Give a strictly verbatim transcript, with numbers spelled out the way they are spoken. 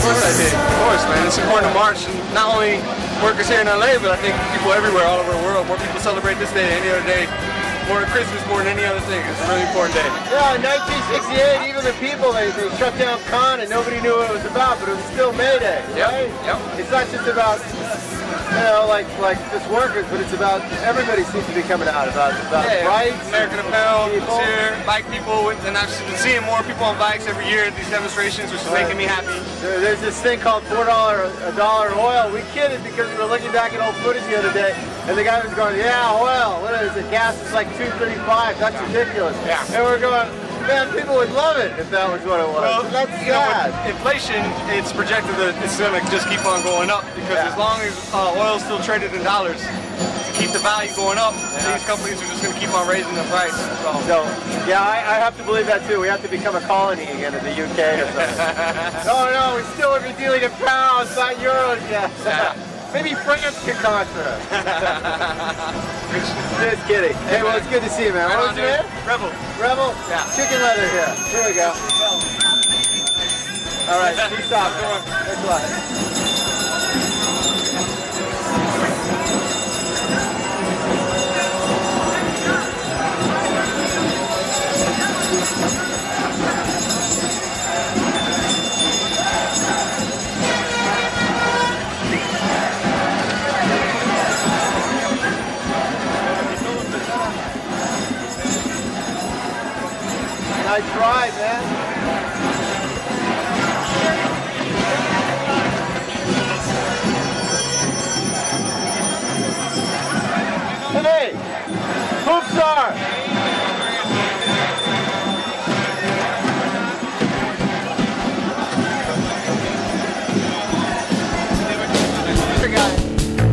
course I did. Of course, man. It's important to march, and not only workers here in L A, but I think people everywhere, all over the world. More people celebrate this day than any other day. More than Christmas, more than any other thing. It's a really important day. Yeah, in nineteen sixty-eight, even the people, they, they shut down Khan and nobody knew what it was about, but it was still May Day, right? Yep. Yep. It's not just about, you know, like like just workers, but it's about everybody seems to be coming out about, about yeah, rights. American Apparel, it's here, bike people, with, and I've been seeing more people on bikes every year at these demonstrations, which is Right. making me happy. There, there's this thing called four dollars a dollar oil. We kidded because we were looking back at old footage the other day, and the guy was going, yeah, oil, what is it? Gas is like two thirty-five. That's ridiculous. Yeah. And we're going, man, people would love it if that was what it was. Well, That's you know, sad. with inflation, it's projected that it's going to just keep on going up because Yeah. as long as uh, oil's still traded in dollars, to keep the value going up, these companies are just going to keep on raising the price. So, So, yeah, I, I have to believe that too. We have to become a colony again in the U K or something. Oh no, we still would be dealing in pounds, not euros yet. Yeah. Maybe France can conquer us. Just kidding. Hey, well, it's good to see you, man. Right What on, was your dude. name? Rebel. Rebel? Yeah. Chicken leather here. Here we go. All right, peace out. Thanks a lot.